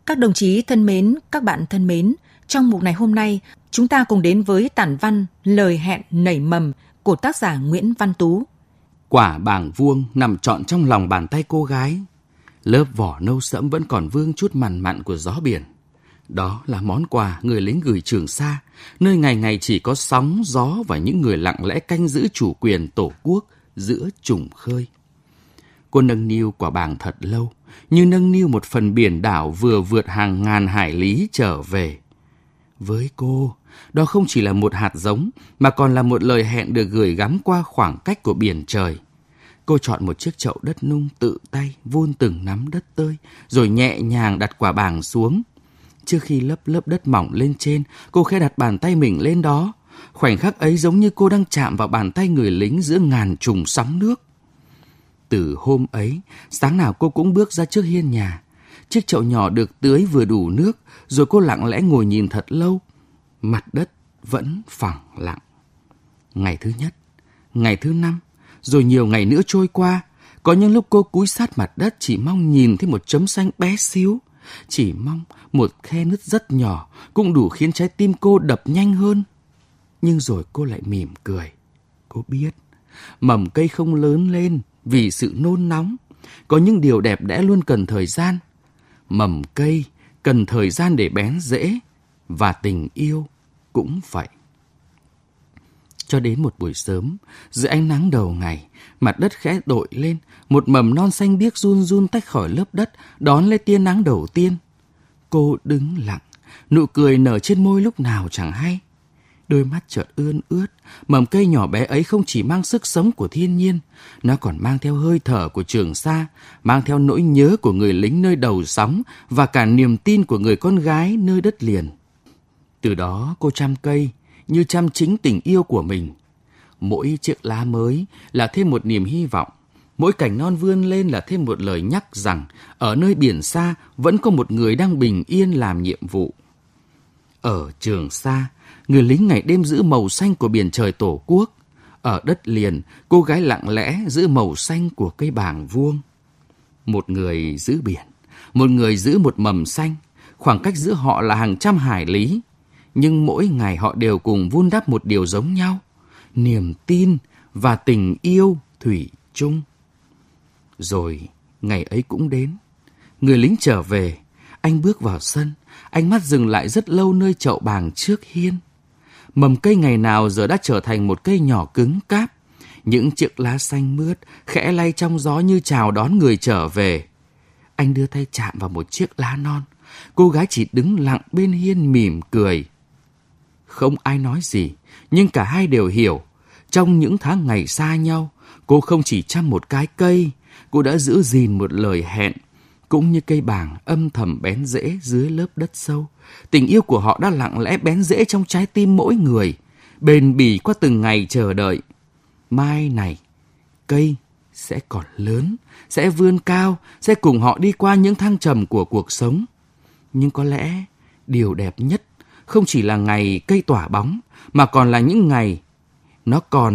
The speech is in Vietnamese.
Các đồng chí thân mến, các bạn thân mến, trong mục này hôm nay, chúng ta cùng đến với tản văn Lời hẹn nảy mầm của tác giả Nguyễn Văn Tú. Quả bàng vuông nằm trọn trong lòng bàn tay cô gái. Lớp vỏ nâu sẫm vẫn còn vương chút mằn mặn của gió biển. Đó là món quà người lính gửi Trường Sa, nơi ngày ngày chỉ có sóng, gió và những người lặng lẽ canh giữ chủ quyền tổ quốc giữa trùng khơi. Cô nâng niu quả bàng thật lâu, như nâng niu một phần biển đảo vừa vượt hàng ngàn hải lý trở về. Với cô, đó không chỉ là một hạt giống, mà còn là một lời hẹn được gửi gắm qua khoảng cách của biển trời. Cô chọn một chiếc chậu đất nung tự tay vun từng nắm đất tơi, rồi nhẹ nhàng đặt quả bàng xuống. Trước khi lấp lớp đất mỏng lên trên, cô khẽ đặt bàn tay mình lên đó. Khoảnh khắc ấy giống như cô đang chạm vào bàn tay người lính giữa ngàn trùng sóng nước. Từ hôm ấy, sáng nào cô cũng bước ra trước hiên nhà. Chiếc chậu nhỏ được tưới vừa đủ nước, rồi cô lặng lẽ ngồi nhìn thật lâu. Mặt đất vẫn phẳng lặng. Ngày thứ nhất, ngày thứ 5, rồi nhiều ngày nữa trôi qua. Có những lúc cô cúi sát mặt đất chỉ mong nhìn thấy một chấm xanh bé xíu. Chỉ mong một khe nứt rất nhỏ cũng đủ khiến trái tim cô đập nhanh hơn. Nhưng rồi cô lại mỉm cười. Cô biết, mầm cây không lớn lên vì sự nôn nóng. Có những điều đẹp đẽ luôn cần thời gian. Mầm cây cần thời gian để bén rễ, và tình yêu cũng vậy. Cho đến một buổi sớm, dưới ánh nắng đầu ngày, mặt đất khẽ đội lên, một mầm non xanh biếc run run tách khỏi lớp đất, đón lấy tia nắng đầu tiên. Cô đứng lặng, nụ cười nở trên môi lúc nào chẳng hay. Đôi mắt chợt ươn ướt, mầm cây nhỏ bé ấy không chỉ mang sức sống của thiên nhiên, nó còn mang theo hơi thở của Trường Sa, mang theo nỗi nhớ của người lính nơi đầu sóng và cả niềm tin của người con gái nơi đất liền. Từ đó cô chăm cây như chăm chính tình yêu của mình. Mỗi chiếc lá mới là thêm một niềm hy vọng, mỗi cành non vươn lên là thêm một lời nhắc rằng ở nơi biển xa vẫn có một người đang bình yên làm nhiệm vụ. Ở Trường Sa, người lính ngày đêm giữ màu xanh của biển trời tổ quốc. Ở đất liền, cô gái lặng lẽ giữ màu xanh của cây bàng vuông. Một người giữ biển, một người giữ một mầm xanh. Khoảng cách giữa họ là hàng trăm hải lý. Nhưng mỗi ngày họ đều cùng vun đắp một điều giống nhau: niềm tin và tình yêu thủy chung. Rồi ngày ấy cũng đến. Người lính trở về. Anh bước vào sân. Ánh mắt dừng lại rất lâu nơi chậu bàng trước hiên. Mầm cây ngày nào giờ đã trở thành một cây nhỏ cứng cáp. Những chiếc lá xanh mướt khẽ lay trong gió như chào đón người trở về. Anh đưa tay chạm vào một chiếc lá non. Cô gái chỉ đứng lặng bên hiên mỉm cười. Không ai nói gì, nhưng cả hai đều hiểu. Trong những tháng ngày xa nhau, cô không chỉ chăm một cái cây, cô đã giữ gìn một lời hẹn. Cũng như cây bàng âm thầm bén rễ dưới lớp đất sâu, tình yêu của họ đã lặng lẽ bén rễ trong trái tim mỗi người, bền bỉ qua từng ngày chờ đợi. Mai này, cây sẽ còn lớn, sẽ vươn cao, sẽ cùng họ đi qua những thăng trầm của cuộc sống. Nhưng có lẽ điều đẹp nhất không chỉ là ngày cây tỏa bóng, mà còn là những ngày nó còn